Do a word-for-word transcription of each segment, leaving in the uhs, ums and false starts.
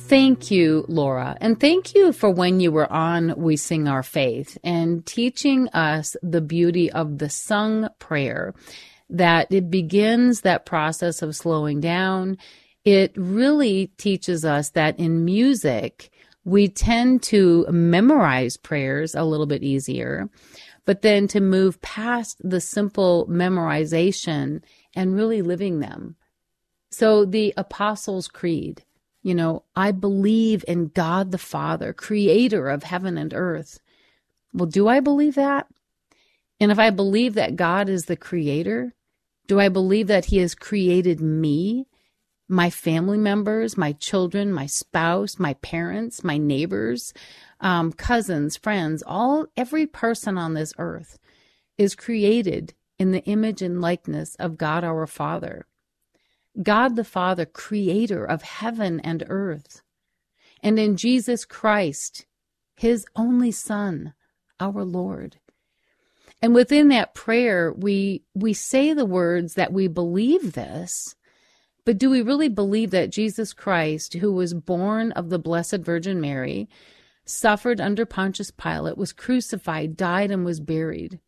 Thank you, Laura. And thank you for when you were on We Sing Our Faith and teaching us the beauty of the sung prayer, that it begins that process of slowing down. It really teaches us that in music, we tend to memorize prayers a little bit easier, but then to move past the simple memorization and really living them. So the Apostles' Creed, you know, I believe in God the Father, creator of heaven and earth. Well, do I believe that? And if I believe that God is the creator, do I believe that he has created me, my family members, my children, my spouse, my parents, my neighbors, um, cousins, friends, all, every person on this earth is created in the image and likeness of God our Father. God the Father, creator of heaven and earth. And in Jesus Christ, his only Son, our Lord. And within that prayer, we we say the words that we believe this, but do we really believe that Jesus Christ, who was born of the Blessed Virgin Mary, suffered under Pontius Pilate, was crucified, died, and was buried,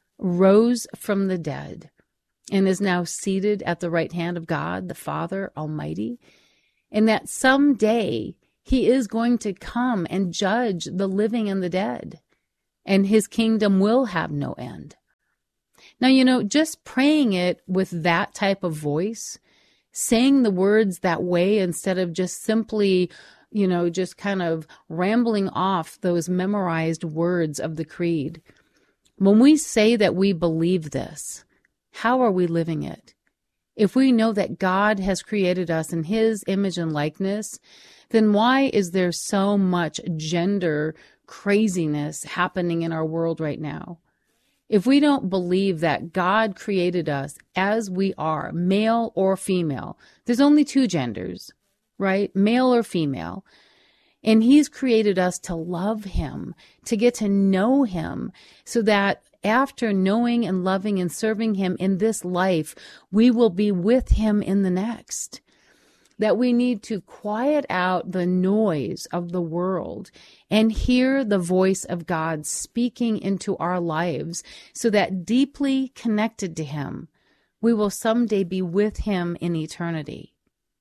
rose from the dead, and is now seated at the right hand of God, the Father Almighty, and that someday he is going to come and judge the living and the dead, and his kingdom will have no end. Now, you know, just praying it with that type of voice, saying the words that way instead of just simply, you know, just kind of rambling off those memorized words of the creed. When we say that we believe this, how are we living it? If we know that God has created us in his image and likeness, then why is there so much gender craziness happening in our world right now? If we don't believe that God created us as we are, male or female, there's only two genders, right? Male or female. And he's created us to love him, to get to know him, so that after knowing and loving and serving him in this life, we will be with him in the next. That we need to quiet out the noise of the world and hear the voice of God speaking into our lives, so that deeply connected to him, we will someday be with him in eternity.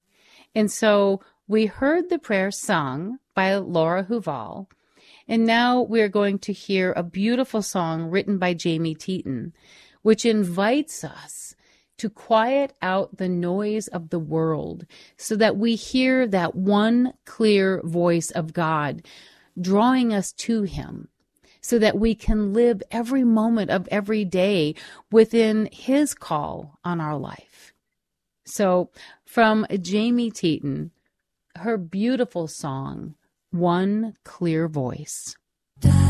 And so we heard the prayer sung by Laura Huval, and now we're going to hear a beautiful song written by Jamie Teton, which invites us to quiet out the noise of the world so that we hear that one clear voice of God drawing us to him, so that we can live every moment of every day within his call on our life. So from Jamie Teton, her beautiful song, One Clear Voice.